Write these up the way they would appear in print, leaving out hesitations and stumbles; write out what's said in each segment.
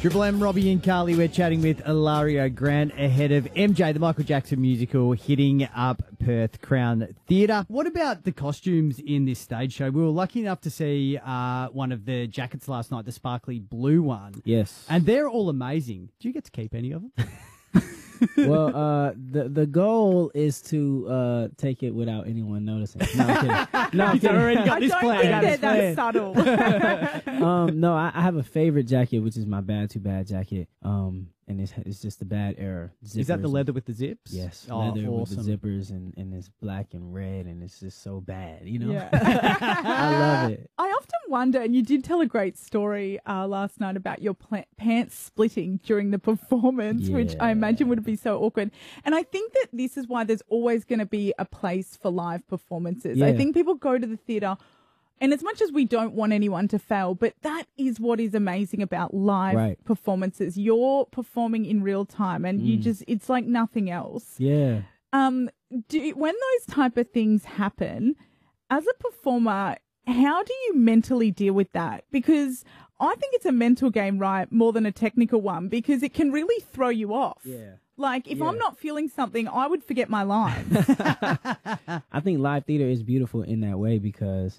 Triple M, Robbie and Carly, we're chatting with Ilario Grant ahead of MJ, the Michael Jackson musical, hitting up Perth Crown Theatre. What about the costumes in this stage show? We were lucky enough to see one of the jackets last night, the sparkly blue one. Yes. And they're all amazing. Do you get to keep any of them? Well, the goal is to take it without anyone noticing. No, I'm kidding. No, I'm He's kidding. already got I this don't plan. think they're that subtle. No, I have a favorite jacket, which is my Bad Too Bad jacket. And it's just the bad era. Is that the zippers. leather with the zips? Yes, Oh, leather awesome. with the zippers, and it's black and red, and it's just so bad, you know? Yeah. I love it. I often wonder, and you did tell a great story last night about your pants splitting during the performance, which I imagine would be so awkward. And I think that this is why there's always going to be a place for live performances. Yeah. I think people go to the theatre, and as much as we don't want anyone to fail, but that is what is amazing about live performances. You're performing in real time, and you just, it's like nothing else. Yeah. When those type of things happen, as a performer, how do you mentally deal with that? Because I think it's a mental game, right, more than a technical one, because it can really throw you off. Yeah. Like, if I'm not feeling something, I would forget my lines. I think live theater is beautiful in that way because,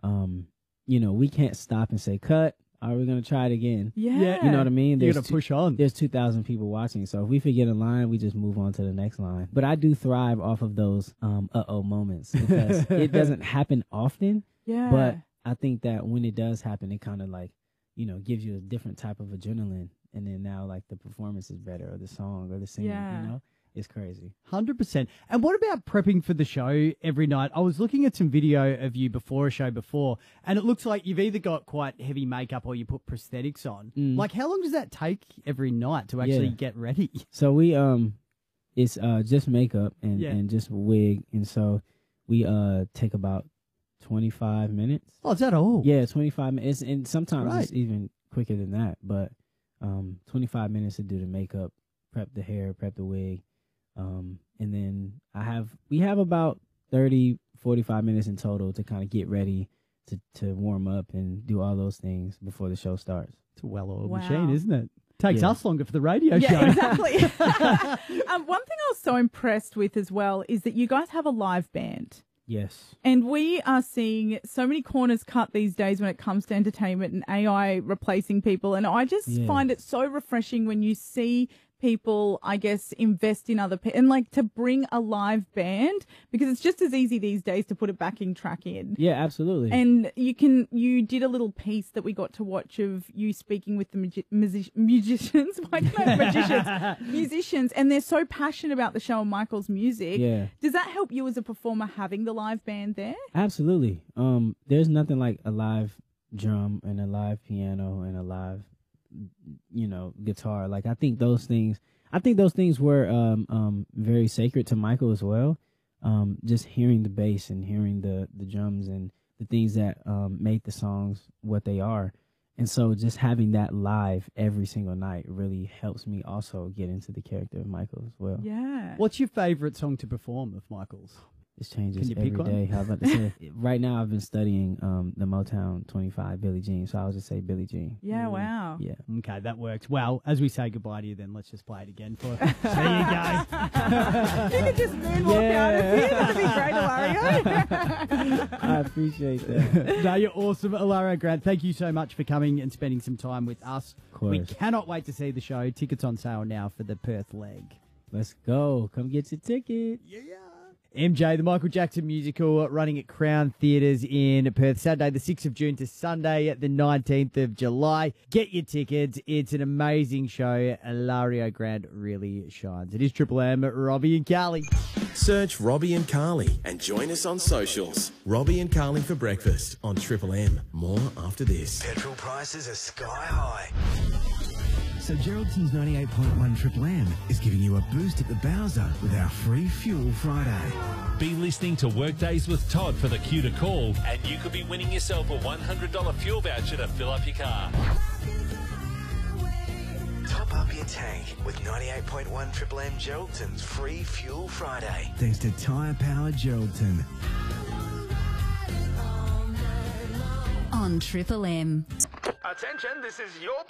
you know, we can't stop and say, cut. Are we going to try it again? Yeah. You know what I mean? You're going to push on. There's 2,000 people watching. So if we forget a line, we just move on to the next line. But I do thrive off of those uh-oh moments because it doesn't happen often. Yeah. But I think that when it does happen, it kind of like, you know, gives you a different type of adrenaline. And then now like the performance is better or the song or the singing, you know? It's crazy. 100%. And what about prepping for the show every night? I was looking at some video of you before a show before, and it looks like you've either got quite heavy makeup or you put prosthetics on. Like, how long does that take every night to actually get ready? So we, it's just makeup and just a wig. And so we take about 25 minutes. Oh, is that all? Yeah, 25 minutes. And sometimes it's even quicker than that. But 25 minutes to do the makeup, prep the hair, prep the wig. And then we have about 30, 45 minutes in total to kind of get ready to warm up and do all those things before the show starts. It's a well-oiled machine, isn't it? Takes us longer for the radio show. Yeah, exactly. One thing I was so impressed with as well is that you guys have a live band. Yes. And we are seeing so many corners cut these days when it comes to entertainment and AI replacing people. And I just find it so refreshing when you see people, I guess, invest in other people and like to bring a live band, because it's just as easy these days to put a backing track in. Yeah, absolutely. And you did a little piece that we got to watch of you speaking with the musicians. Why can't I have magicians? Musicians. And they're so passionate about the show and Michael's music. Yeah. Does that help you as a performer having the live band there? Absolutely. There's nothing like a live drum and a live piano and a live, you know, guitar. Like I think those things were very sacred to Michael as well. Just hearing the bass and hearing the drums and the things that made the songs what they are. And so just having that live every single night really helps me also get into the character of Michael as well. Yeah. What's your favorite song to perform of Michael's? It changes Can you every pick one? day. How about to say? Right now, I've been studying the Motown 25 Billie Jean, so I'll just say Billie Jean. Yeah, wow. Yeah. Okay, that works. Well, as we say goodbye to you, then let's just play it again for. There you go. You could just moonwalk out of here. That'd be great, Ilario. I appreciate that. No, you're awesome, Ilario Grant. Thank you so much for coming and spending some time with us. Of course. We cannot wait to see the show. Tickets on sale now for the Perth leg. Let's go. Come get your ticket. Yeah. MJ, the Michael Jackson musical, running at Crown Theatres in Perth, Saturday the 6th of June to Sunday the 19th of July. Get your tickets. It's an amazing show. Ilario Grant really shines. It is Triple M, Robbie and Carly. Search Robbie and Carly and join us on socials. Robbie and Carly for breakfast on Triple M. More after this. Petrol prices are sky high. So Geraldton's 98.1 Triple M is giving you a boost at the Bowser with our free Fuel Friday. Be listening to Workdays with Todd for the cue to call, and you could be winning yourself a $100 fuel voucher to fill up your car. Top up your tank with 98.1 Triple M Geraldton's free Fuel Friday. Thanks to Tyre Power Geraldton. On Triple M. Attention, this is your